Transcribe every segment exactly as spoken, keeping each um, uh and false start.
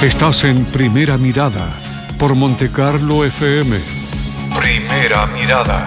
Estás en Primera Mirada por Montecarlo F M. Primera Mirada.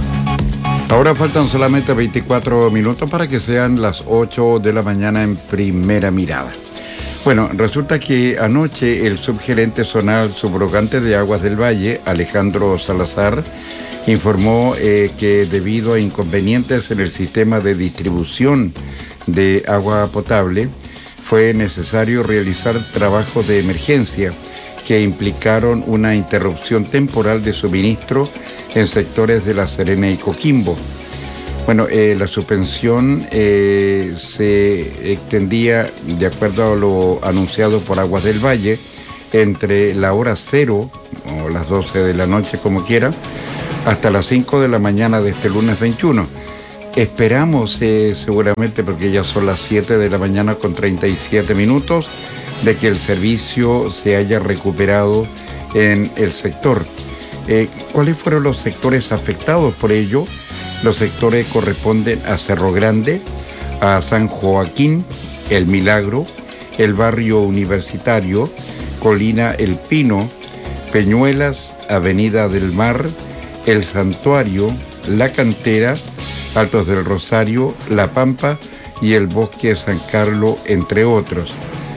Ahora faltan solamente veinticuatro minutos para que sean las ocho de la mañana en Primera Mirada. Bueno, resulta que anoche el subgerente zonal subrogante de Aguas del Valle, Alejandro Salazar, informó eh, que debido a inconvenientes en el sistema de distribución de agua potable, fue necesario realizar trabajos de emergencia que implicaron una interrupción temporal de suministro en sectores de La Serena y Coquimbo. Bueno, eh, la suspensión eh, se extendía, de acuerdo a lo anunciado por Aguas del Valle, entre la hora cero, o las doce de la noche, como quiera, hasta las cinco de la mañana de este lunes veintiuno. Esperamos eh, seguramente, porque ya son las siete de la mañana con treinta y siete minutos, de que el servicio se haya recuperado en el sector. Eh, ¿Cuáles fueron los sectores afectados por ello? Los sectores corresponden a Cerro Grande, a San Joaquín, El Milagro, el barrio Universitario, Colina El Pino, Peñuelas, Avenida del Mar, El Santuario, La Cantera, Altos del Rosario, La Pampa y el Bosque de San Carlos, entre otros.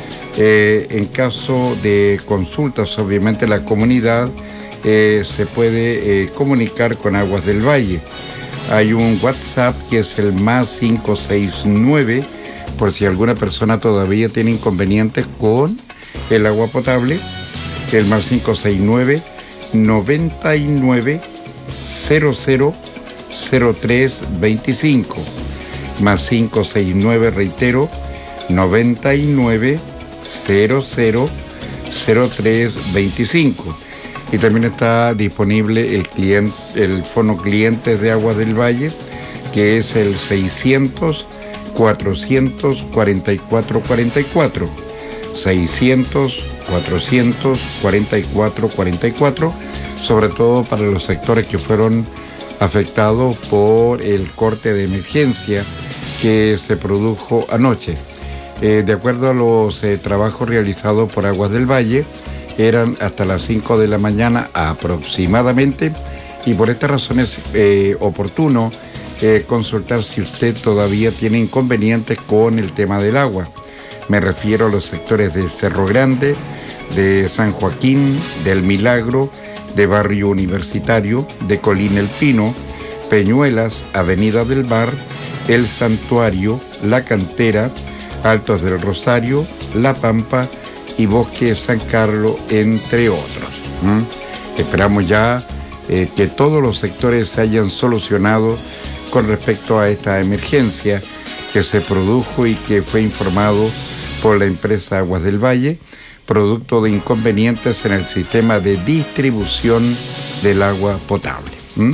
Eh, en caso de consultas, obviamente la comunidad eh, se puede eh, comunicar con Aguas del Valle. Hay un WhatsApp que es el más cinco seis nueve, por si alguna persona todavía tiene inconvenientes con el agua potable, el más cinco seis nueve, noventa y nueve, cero cero, cero tres veinticinco, más cinco seis nueve, reitero, noventa y nueve, cero cero, cero tres veinticinco. Y también está disponible el cliente, el fono clientes de Aguas del Valle, que es el seiscientos, cuatrocientos cuarenta y cuatro cuarenta y cuatro, seiscientos, cuatrocientos cuarenta y cuatro cuarenta y cuatro, sobre todo para los sectores que fueron afectados por el corte de emergencia que se produjo anoche. Eh, de acuerdo a los eh, trabajos realizados por Aguas del Valle, eran hasta las cinco de la mañana aproximadamente, y por esta razón es eh, oportuno eh, consultar si usted todavía tiene inconvenientes con el tema del agua. Me refiero a los sectores de Cerro Grande, de San Joaquín, del Milagro, de Barrio Universitario, de Colina El Pino, Peñuelas, Avenida del Mar, El Santuario, La Cantera, Altos del Rosario, La Pampa y Bosque de San Carlos, entre otros. ¿Mm? Esperamos ya eh, que todos los sectores se hayan solucionado con respecto a esta emergencia que se produjo y que fue informado por la empresa Aguas del Valle, producto de inconvenientes en el sistema de distribución del agua potable. ¿Mm?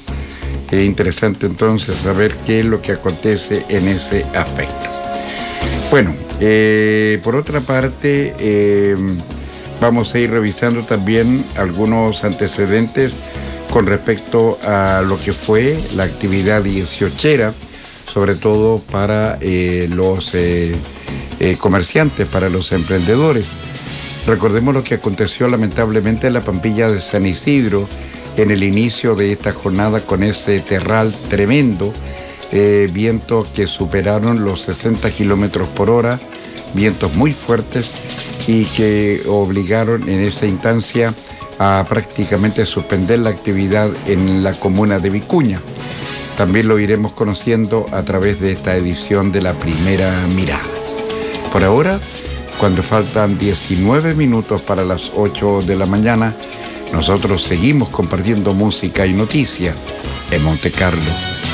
Es interesante entonces saber qué es lo que acontece en ese aspecto. Bueno, eh, por otra parte, eh, vamos a ir revisando también algunos antecedentes con respecto a lo que fue la actividad dieciochera, sobre todo para eh, los eh, eh, comerciantes, para los emprendedores. Recordemos lo que aconteció lamentablemente en la Pampilla de San Isidro en el inicio de esta jornada, con ese terral tremendo, eh, vientos que superaron los sesenta kilómetros por hora, vientos muy fuertes, y que obligaron en esa instancia a prácticamente suspender la actividad en la comuna de Vicuña. También lo iremos conociendo a través de esta edición de la Primera Mirada. Por ahora, cuando faltan diecinueve minutos para las ocho de la mañana, nosotros seguimos compartiendo música y noticias en Montecarlo.